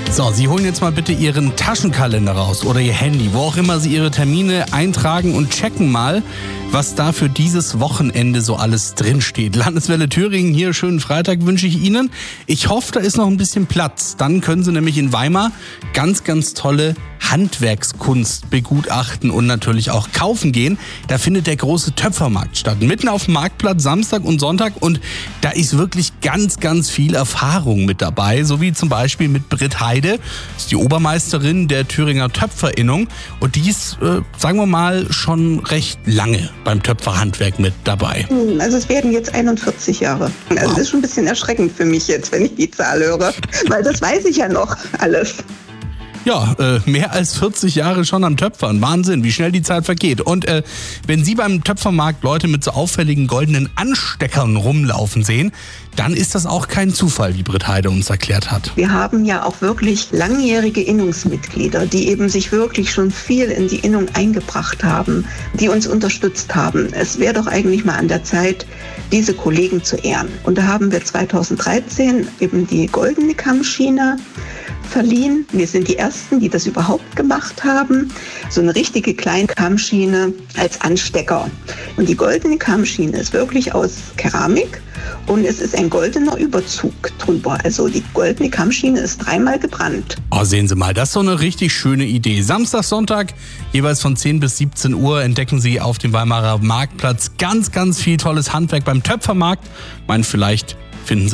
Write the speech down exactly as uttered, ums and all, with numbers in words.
So, Sie holen jetzt mal bitte Ihren Taschenkalender raus oder Ihr Handy, wo auch immer Sie Ihre Termine eintragen und checken mal, was da für dieses Wochenende so alles drinsteht. Landeswelle Thüringen, hier schönen Freitag wünsche ich Ihnen. Ich hoffe, da ist noch ein bisschen Platz. Dann können Sie nämlich in Weimar ganz, ganz tolle Handwerkskunst begutachten und natürlich auch kaufen gehen. Da findet der große Töpfermarkt statt. Mitten auf dem Marktplatz, Samstag und Sonntag. Und da ist wirklich ganz, ganz viel Erfahrung mit dabei. So wie zum Beispiel mit Britt Heide. Das ist die Obermeisterin der Thüringer Töpferinnung. Und die ist, äh, sagen wir mal, schon recht lange beim Töpferhandwerk mit dabei. Also es werden jetzt einundvierzig Jahre. Also Wow. das ist schon ein bisschen erschreckend für mich jetzt, wenn ich die Zahl höre. Weil das weiß ich ja noch alles. Ja, äh, mehr als vierzig Jahre schon am Töpfern. Wahnsinn, wie schnell die Zeit vergeht. Und äh, wenn Sie beim Töpfermarkt Leute mit so auffälligen goldenen Ansteckern rumlaufen sehen, dann ist das auch kein Zufall, wie Britt Heide uns erklärt hat. Wir haben ja auch wirklich langjährige Innungsmitglieder, die eben sich wirklich schon viel in die Innung eingebracht haben, die uns unterstützt haben. Es wäre doch eigentlich mal an der Zeit, diese Kollegen zu ehren. Und da haben wir zweitausenddreizehn eben die goldene Kammschiene verliehen. Wir sind die Ersten, die das überhaupt gemacht haben. So eine richtige kleine Kammschiene als Anstecker. Und die goldene Kammschiene ist wirklich aus Keramik und es ist ein goldener Überzug drüber. Also die goldene Kammschiene ist dreimal gebrannt. Oh, sehen Sie mal, das ist so eine richtig schöne Idee. Samstag, Sonntag, jeweils von zehn bis siebzehn Uhr entdecken Sie auf dem Weimarer Marktplatz ganz, ganz viel tolles Handwerk beim Töpfermarkt. Ich meine, vielleicht finden Sie